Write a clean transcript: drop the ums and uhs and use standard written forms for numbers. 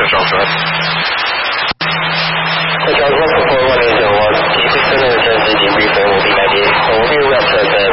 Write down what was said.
Charles, go ahead. Hey, Charles, 141 Houston Center returns to debriefing. We'll be 98. So we'll be real quick then.